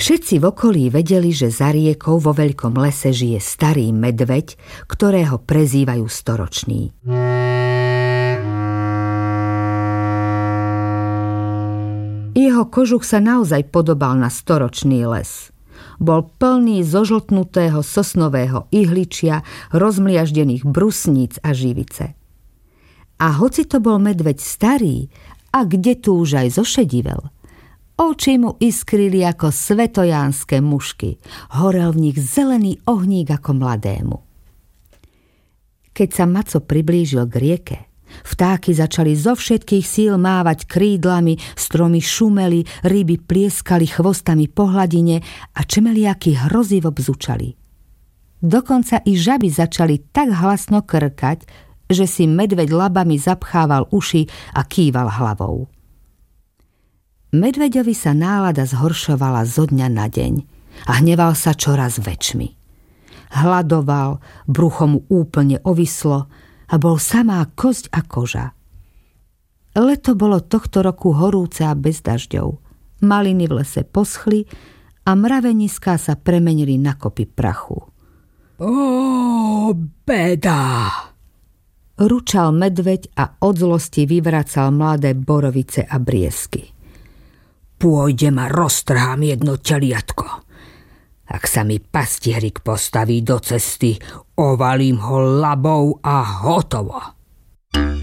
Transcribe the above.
Všetci v okolí vedeli, že za riekou vo veľkom lese žije starý medveď, ktorého prezývajú Storočný. Jeho kožuch sa naozaj podobal na storočný les. Bol plný zožltnutého sosnového ihličia, rozmliaždených brusníc a živice. A hoci to bol medveď starý, a kde tu už aj zošedivel, oči mu iskrili ako svetojánske mušky, horel v nich zelený ohník ako mladému. Keď sa Maco priblížil k rieke, vtáky začali zo všetkých síl mávať krídlami, stromy šumeli, ryby plieskali chvostami po hladine a čmeliaky hrozivo bzučali. Dokonca i žaby začali tak hlasno krkať, že si medveď labami zapchával uši a kýval hlavou. Medveďovi sa nálada zhoršovala zo dňa na deň a hneval sa čoraz väčšmi. Hľadoval, brucho mu úplne ovislo a bol samá kosť a koža. Leto bolo tohto roku horúce a bez dažďov. Maliny v lese poschli a mraveniská sa premenili na kopy prachu. Ó, beda! Ručal medveď a od zlosti vyvracal mladé borovice a briesky. Pôjdem a roztrhám jedno teliatko. Ak sa mi pastierik postaví do cesty, ovalím ho labou a hotovo.